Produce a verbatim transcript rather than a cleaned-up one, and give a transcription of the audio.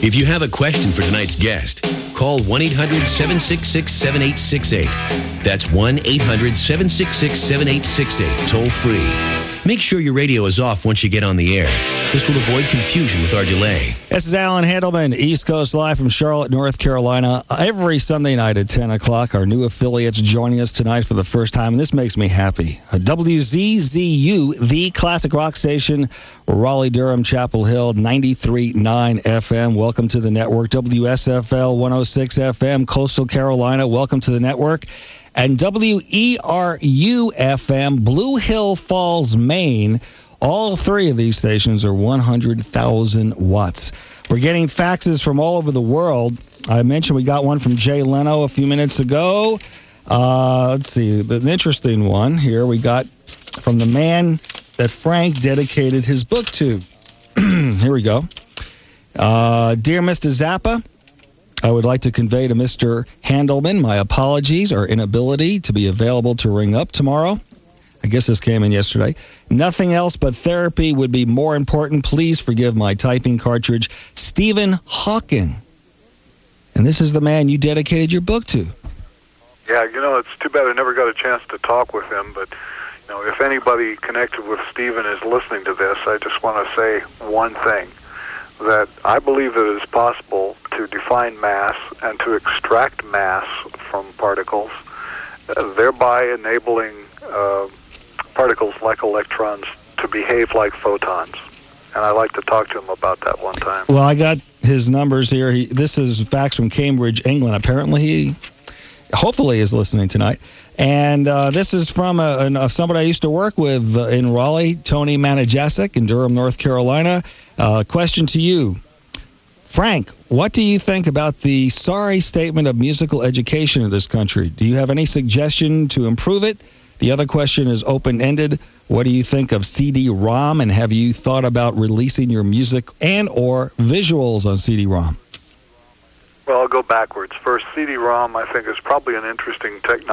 If you have a question for tonight's guest, call one eight hundred seven six six seven eight six eight. That's one eight hundred seven six six seven eight six eight, toll free. Make sure your radio is off once you get on the air. This will avoid confusion with our delay. This is Alan Handelman, East Coast Live from Charlotte, North Carolina. Every Sunday night at ten o'clock, our new affiliates joining us tonight for the first time, and this makes me happy. W Z Z U, the classic rock station, Raleigh-Durham, Chapel Hill, ninety-three point nine F M. Welcome to the network. W S F L one oh six F M, Coastal Carolina. Welcome to the network. And W E R U F M, Blue Hill Falls, Maine. All three of these stations are one hundred thousand watts. We're getting faxes from all over the world. I mentioned we got one from Jay Leno a few minutes ago. Uh, let's see, an interesting one here we got from the man that Frank dedicated his book to. Here we go. Uh, Dear Mister Zappa, I would like to convey to Mister Handelman my apologies or inability to be available to ring up tomorrow. I guess this came in yesterday. Nothing else but therapy would be more important. Please forgive my typing cartridge. Stephen Hawking. And this is the man you dedicated your book to. Yeah, you know, it's too bad I never got a chance to talk with him, but, you know, if anybody connected with Stephen is listening to this, I just want to say one thing, that I believe that it is possible to define mass and to extract mass from particles, uh, thereby enabling uh, particles like electrons to behave like photons. And I'd like to talk to him about that one time. Well, I got his numbers here. He, this is fax from Cambridge, England. Apparently he, hopefully, is listening tonight. And uh, this is from a, a, somebody I used to work with uh, in Raleigh, Tony Manajasic in Durham, North Carolina. Uh, question to you. Frank, what do you think about the sorry statement of musical education in this country? Do you have any suggestion to improve it? The other question is open-ended. What do you think of C D ROM, and have you thought about releasing your music and or visuals on C D ROM? Well, I'll go backwards. First, C D ROM, I think, is probably an interesting technology.